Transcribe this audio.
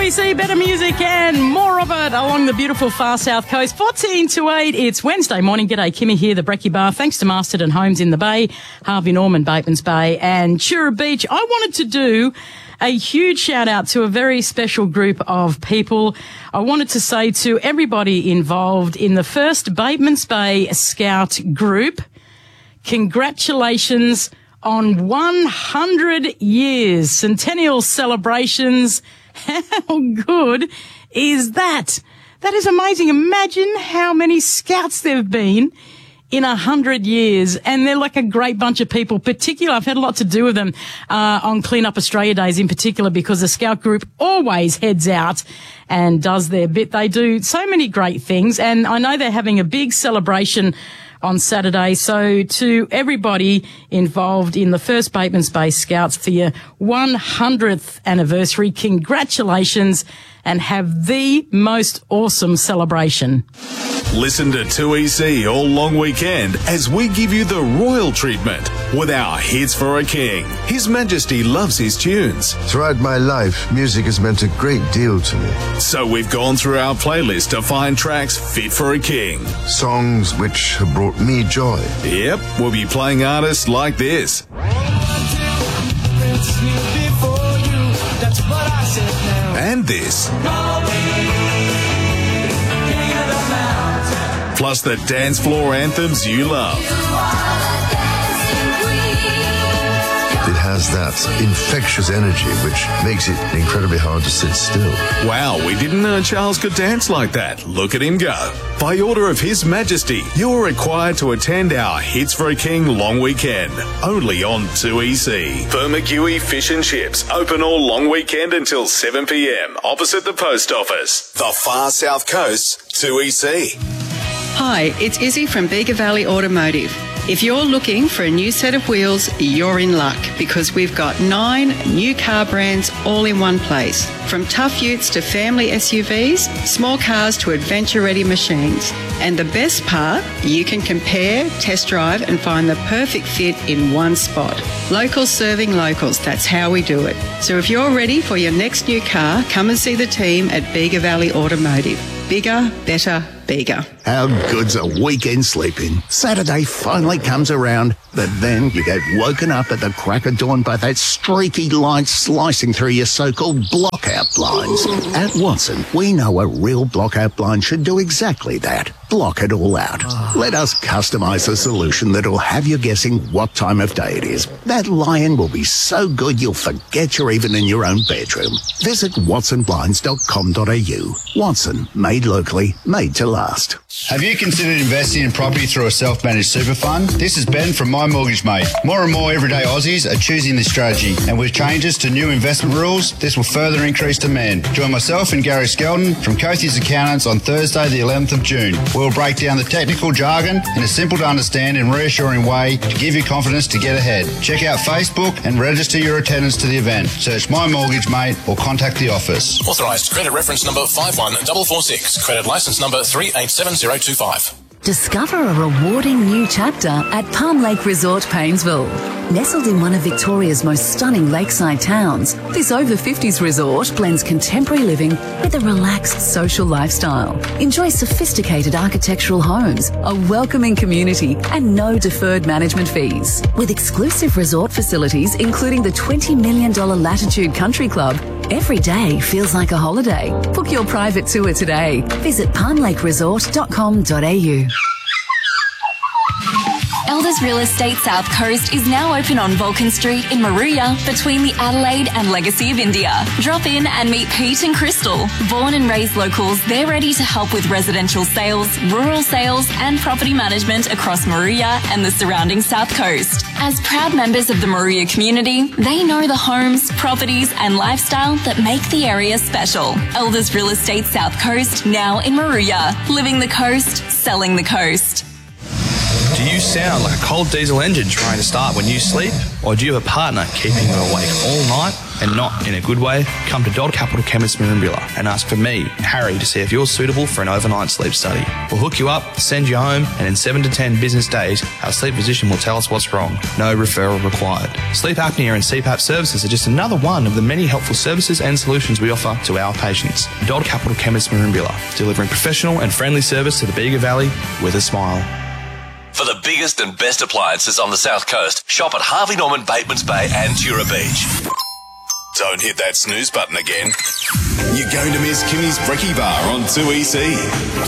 2EC, better music and more of it along the beautiful far south coast. 14 to 8, it's Wednesday morning. G'day, Kimmy here, the Brekkie Bar. Thanks to Masterton Homes in the Bay, Harvey Norman, Bateman's Bay and Chura Beach. I wanted to do a huge shout out to a very special group of people. I wanted to say to everybody involved in the first Bateman's Bay Scout group, congratulations on 100 years, centennial celebrations. How good is that? That is amazing. Imagine how many scouts there have been in 100 years. And they're like a great bunch of people. Particularly, I've had a lot to do with them on Clean Up Australia Days in particular, because the scout group always heads out and does their bit. They do so many great things. And I know they're having a big celebration on Saturday. So to everybody involved in the first Bateman's Bay Scouts for your 100th anniversary, congratulations and have the most awesome celebration. Listen to 2EC all long weekend as we give you the royal treatment with our Hits for a King. His Majesty loves his tunes. Throughout my life, music has meant a great deal to me. So we've gone through our playlist to find tracks fit for a king. Songs which have brought me joy. Yep, we'll be playing artists like this. And this. Plus the dance floor anthems you love. It has that infectious energy which makes it incredibly hard to sit still. Wow, we didn't know Charles could dance like that. Look at him go. By order of His Majesty, you're required to attend our Hits for a King long weekend. Only on 2EC. Bermagui Fish and Chips. Open all long weekend until 7 p.m. opposite the post office. The far south coast, 2EC. Hi, it's Izzy from Bega Valley Automotive. If you're looking for a new set of wheels, you're in luck, because we've got 9 new car brands all in one place. From tough utes to family SUVs, small cars to adventure-ready machines. And the best part, you can compare, test drive and find the perfect fit in one spot. Locals serving locals, that's how we do it. So if you're ready for your next new car, come and see the team at Bega Valley Automotive. Bigger, better, bigger. How good's a weekend sleeping? Saturday finally comes around, but then you get woken up at the crack of dawn by that streaky light slicing through your so-called blockout blinds. At Watson, we know a real blockout blind should do exactly that. Block it all out. Let us customise a solution that'll have you guessing what time of day it is. That lion will be so good you'll forget you're even in your own bedroom. Visit watsonblinds.com.au. Watson, made locally, made to last. Have you considered investing in property through a self-managed super fund? This is Ben from My Mortgage Mate. More and more everyday Aussies are choosing this strategy, and with changes to new investment rules, this will further increase demand. Join myself and Gary Skelton from Cothie's Accountants on Thursday the 11th of June. We'll break down the technical jargon in a simple to understand and reassuring way to give you confidence to get ahead. Check out Facebook and register your attendance to the event. Search My Mortgage Mate or contact the office. Authorised credit reference number 51446. Credit licence number 387025. Discover a rewarding new chapter at Palm Lake Resort, Paynesville. Nestled in one of Victoria's most stunning lakeside towns, this over-50s resort blends contemporary living with a relaxed social lifestyle. Enjoy sophisticated architectural homes, a welcoming community, and no deferred management fees. With exclusive resort facilities including the $20 million Latitude Country Club, every day feels like a holiday. Book your private tour today. Visit palmlakeresort.com.au. Elders Real Estate South Coast is now open on Vulcan Street in Maruya between the Adelaide and Legacy of India. Drop in and meet Pete and Crystal. Born and raised locals, they're ready to help with residential sales, rural sales and property management across Maruya and the surrounding South Coast. As proud members of the Maruya community, they know the homes, properties and lifestyle that make the area special. Elders Real Estate South Coast, now in Maruya. Living the coast, selling the coast. Do you sound like a cold diesel engine trying to start when you sleep? Or do you have a partner keeping you awake all night and not in a good way, come to Dodd Capital Chemist Merimbula and ask for me, Harry, to see if you're suitable for an overnight sleep study. We'll hook you up, send you home, and in 7 to 10 business days, our sleep physician will tell us what's wrong. No referral required. Sleep apnea and CPAP services are just another one of the many helpful services and solutions we offer to our patients. Dodd Capital Chemist Merimbula, delivering professional and friendly service to the Bega Valley with a smile. For the biggest and best appliances on the South Coast, shop at Harvey Norman, Batemans Bay and Tura Beach. Don't hit that snooze button again. You're going to miss Kimmy's Brekkie Bar on 2EC.